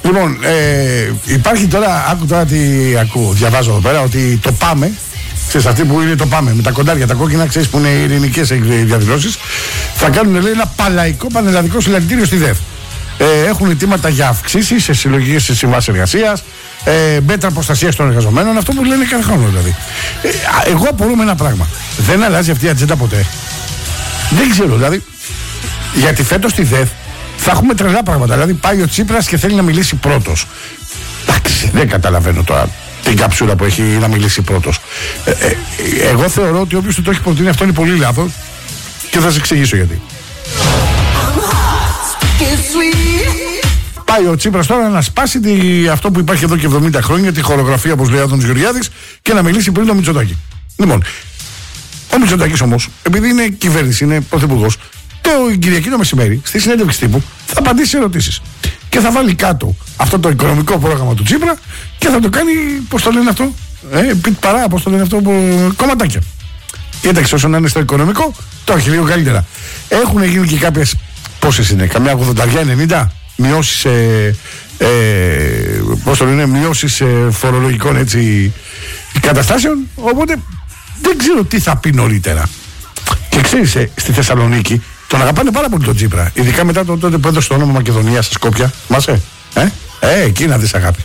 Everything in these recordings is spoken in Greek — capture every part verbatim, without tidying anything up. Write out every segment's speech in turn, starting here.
Λοιπόν, ε, υπάρχει τώρα, άκου τώρα τι ακούω, διαβάζω εδώ πέρα, ότι το πάμε, ξέρεις αυτοί που είναι το πάμε, με τα κοντάρια, τα κόκκινα, ξέρεις που είναι οι ειρηνικές διαδηλώσεις, θα κάνουν, λέει, ένα παλαϊκό πανελλαδικό συλλαλητήριο στη ΔΕΦ. Ε, έχουν αιτήματα για αυξήσεις σε συλλογικές συμβάσεις εργασίας, ε, μέτρα προστασίας των εργαζομένων, αυτό που λένε κάθε χρόνο δηλαδή. Ε, εγώ απορώ με ένα πράγμα. Δεν αλλάζει αυτή η ατζέντα ποτέ. Δεν ξέρω, δηλαδή, γιατί φέτος στη ΔΕΦ θα έχουμε τρελά πράγματα. Δηλαδή, πάει ο Τσίπρας και θέλει να μιλήσει πρώτος. Εντάξει, δεν καταλαβαίνω τώρα την καψούρα που έχει να μιλήσει πρώτος. Ε, ε, εγώ θεωρώ ότι όποιος του το έχει προτείνει αυτό είναι πολύ λάθος και θα σας εξηγήσω γιατί. Πάει ο Τσίπρας τώρα να σπάσει τη, αυτό που υπάρχει εδώ και εβδομήντα χρόνια, τη χορογραφία, όπως λέει ο Άδωνης Γεωργιάδης, και να μιλήσει πριν τον Μητσοτάκη. Λοιπόν, ο Μητσοτάκης όμως, επειδή είναι κυβέρνηση, είναι πρωθυπουργός, το Κυριακή το μεσημέρι, στη συνέντευξη τύπου, θα απαντήσει σε ερωτήσεις. Και θα βάλει κάτω αυτό το οικονομικό πρόγραμμα του Τσίπρα και θα το κάνει, πώς το λένε αυτό, ε, πιτ παρά, πώς το λένε αυτό, κομματάκια. Κοίταξε, όσο να είναι στο οικονομικό, το έχει λίγο καλύτερα. Έχουν γίνει και κάποιες, πόσες είναι, καμιά ογδόντα ενενήντα μειώσεις, ε, ε, πώς το λένε, μειώσεις ε, φορολογικών έτσι, καταστάσεων. Οπότε δεν ξέρω τι θα πει νωρίτερα. Και ξέρεις, ε, στη Θεσσαλονίκη τον αγαπάνε πάρα πολύ τον Τσίπρα. Ειδικά μετά το τότε που έδωσε το όνομα Μακεδονία στα Σκόπια. Μάσε. Ε, ε, εκεί να δεις αγάπη.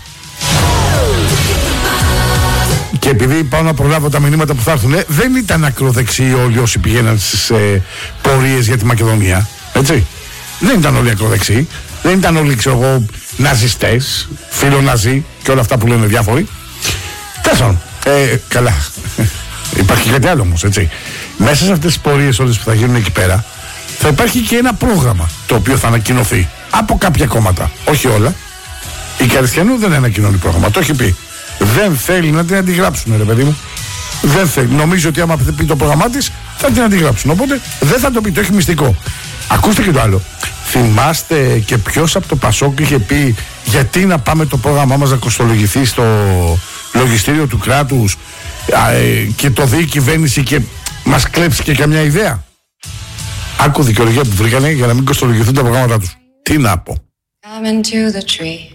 Και επειδή πάω να προλάβω τα μηνύματα που θα έρθουν, ε, δεν ήταν ακροδεξιοί όλοι όσοι πηγαίναν στις ε, πορείες για τη Μακεδονία. Έτσι. Δεν ήταν όλοι ακροδεξιοί. Δεν ήταν όλοι, ξέρω εγώ, ναζιστές, φιλοναζί και όλα αυτά που λένε διάφοροι. Τέσσερα. Ε, καλά. Υπάρχει κάτι άλλο όμως, έτσι. Μέσα σε αυτές τις πορείες όλες που θα γίνουν εκεί πέρα, θα υπάρχει και ένα πρόγραμμα το οποίο θα ανακοινωθεί από κάποια κόμματα. Όχι όλα. Η Καριστιανού δεν ανακοινώνει πρόγραμμα. Το έχει πει. Δεν θέλει να την αντιγράψουν, ρε παιδί μου. Δεν θέλει. Νομίζω ότι άμα πει το πρόγραμμά της, θα την αντιγράψουν. Οπότε δεν θα το πει. Το έχει μυστικό. Ακούστε και το άλλο. Θυμάστε και ποιος από το Πασόκ είχε πει γιατί να πάμε το πρόγραμμά μας να κοστολογηθεί στο λογιστήριο του κράτους και το δει η κυβέρνηση και μας κλέψει και καμιά ιδέα. Άκου δικαιολογία που βρήκανε για να μην κοστολογηθούν τα προγράμματά τους. Τι να πω.